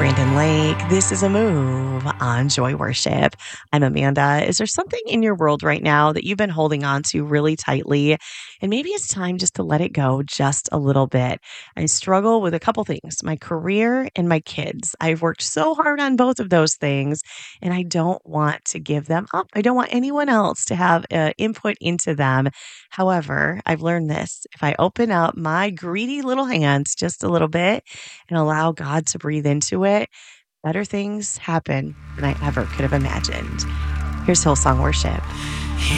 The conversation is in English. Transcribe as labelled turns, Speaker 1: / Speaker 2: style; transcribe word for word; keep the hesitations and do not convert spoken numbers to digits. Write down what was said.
Speaker 1: Brandon Lake. This is a move on Joy Worship. I'm Amanda. Is there something in your world right now that you've been holding on to really tightly? And maybe it's time just to let it go just a little bit. I struggle with a couple things, my career and my kids. I've worked so hard on both of those things, and I don't want to give them up. I don't want anyone else to have uh, input into them. However, I've learned this. If I open up my greedy little hands just a little bit and allow God to breathe into it, better things happen than I ever could have imagined. Here's Hillsong Worship.